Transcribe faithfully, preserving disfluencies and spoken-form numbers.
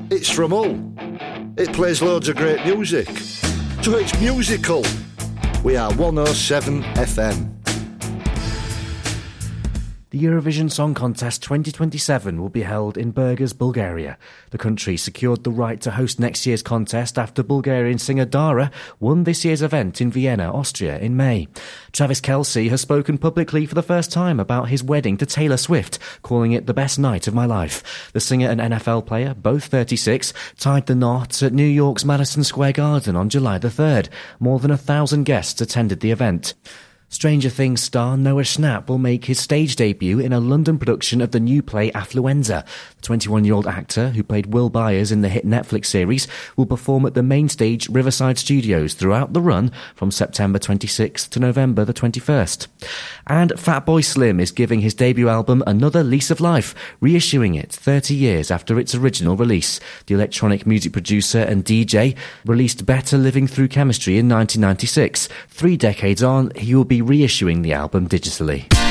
It's from Hull. It plays loads of great music. So it's musical. We are one oh seven F M. The Eurovision Song Contest twenty twenty-seven will be held in Burgas, Bulgaria. The country secured the right to host next year's contest after Bulgarian singer Dara won this year's event in Vienna, Austria in May. Travis Kelce has spoken publicly for the first time about his wedding to Taylor Swift, calling it the best night of my life. The singer and N F L player, both thirty-six, tied the knot at New York's Madison Square Garden on July the third. More than a thousand guests attended the event. Stranger Things star Noah Schnapp will make his stage debut in a London production of the new play Affluenza. The twenty-one-year-old actor, who played Will Byers in the hit Netflix series, will perform at the main stage Riverside Studios throughout the run from September twenty-sixth to November the twenty-first. And Fatboy Slim is giving his debut album another lease of life, reissuing it thirty years after its original release. The electronic music producer and D J released Better Living Through Chemistry in nineteen ninety-six. Three decades on, he will be reissuing the album digitally.